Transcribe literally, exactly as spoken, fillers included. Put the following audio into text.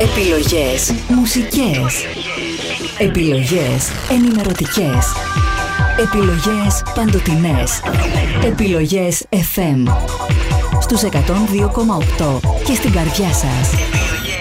Επιλογές μουσικές. Επιλογές ενημερωτικές. Επιλογές παντοτινές. Επιλογές εφ εμ. Στους εκατόν δύο κόμμα οκτώ και στην καρδιά σας.